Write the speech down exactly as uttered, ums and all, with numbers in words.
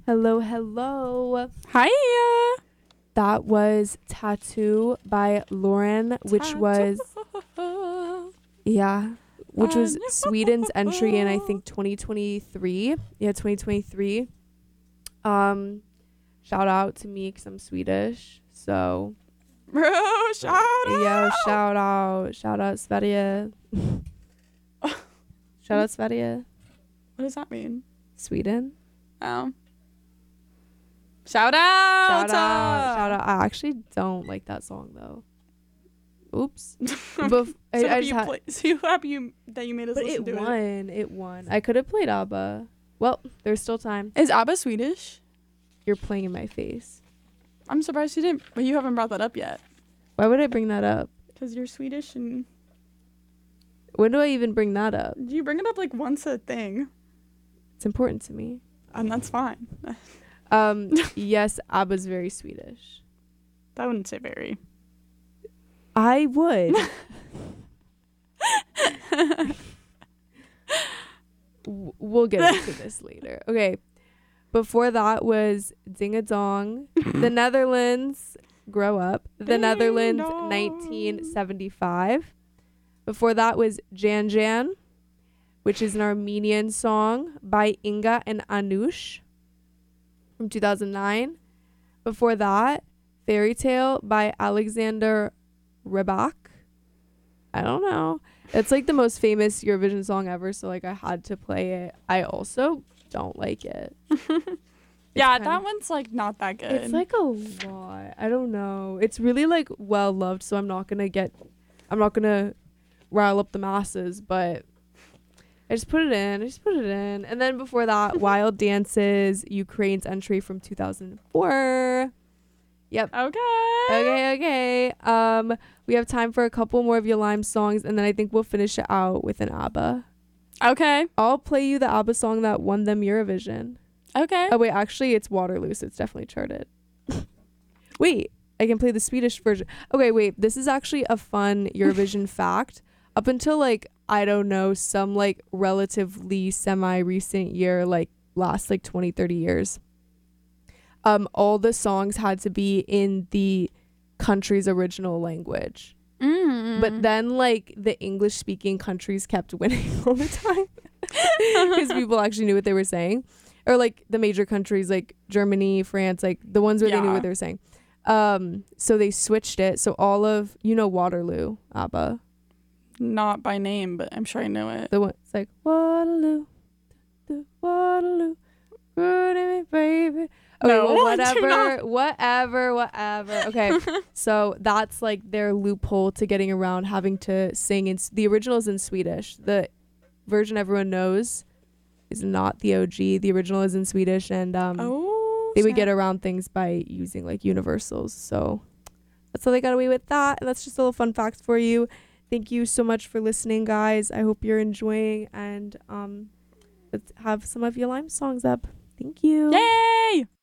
Hello, hello. Hiya. That was Tattoo by Lauren, which was, yeah, which was Sweden's entry in, I think, twenty twenty-three. Yeah, twenty twenty-three. Um, shout out to me because I'm Swedish. So, Bro, shout out. yeah, shout out. Shout out, Sverige. Shout out, Sverige. What does that mean? Sweden. Oh. Shout out. Shout out. Shout out. I actually don't like that song, though. Oops. Bef- so, I, I happy just you ha- play- so happy you that you made us But listen it to won. it. It won. I could have played ABBA. Well, there's still time. Is ABBA Swedish? You're playing in my face. I'm surprised you didn't. But you haven't brought that up yet. Why would I bring that up? Because you're Swedish and... When do I even bring that up? You bring it up like once a thing. It's important to me. And that's fine. Um, yes, ABBA's very Swedish. I wouldn't say very. I would. W- we'll get into this later. Okay. Before that was Ding a Dong. The Netherlands, Grow Up. The Ding Netherlands, dong. nineteen seventy-five. Before that was Jan Jan, which is an Armenian song by Inga and Anush from two thousand nine. Before that, Fairy Tale by Alexander Rybak. I don't know. It's like the most famous Eurovision song ever, so like I had to play it. I also don't like it. Yeah, kind that of- one's like not that good. It's like a lot. I don't know. It's really like well loved, so I'm not gonna get I'm not gonna rile up the masses, but I just put it in. I just put it in. And then before that, Wild Dances, Ukraine's entry from two thousand four. Yep. Okay. Okay, okay. Um, we have time for a couple more of your Lime songs, and then I think we'll finish it out with an ABBA. Okay. I'll play you the ABBA song that won them Eurovision. Okay. Oh wait, actually it's Waterloo, so it's definitely charted. Wait, I can play the Swedish version. Okay, wait, this is actually a fun Eurovision fact. Up until like, I don't know, some like relatively semi-recent year, like last like twenty, thirty years, um, all the songs had to be in the country's original language. Mm. But then like the English speaking countries kept winning all the time because people actually knew what they were saying. Or like the major countries like Germany, France, like the ones where they knew Yeah. what they were saying. Um, so they switched it. So all of, you know, Waterloo, ABBA. Not by name, but I'm sure I know it. The one, it's like Waterloo, the Waterloo, rooting me, baby. Okay, No, well, I do whatever, not. whatever, whatever. Okay, so that's like their loophole to getting around having to sing in. The original is in Swedish. The version everyone knows is not the O G. The original is in Swedish, and um, Oh. they would snap. get around things by using like universals. So that's how they got away with that. And that's just a little fun fact for you. Thank you so much for listening, guys. I hope you're enjoying, and um, let's have some of your Lime songs up. Thank you. Yay!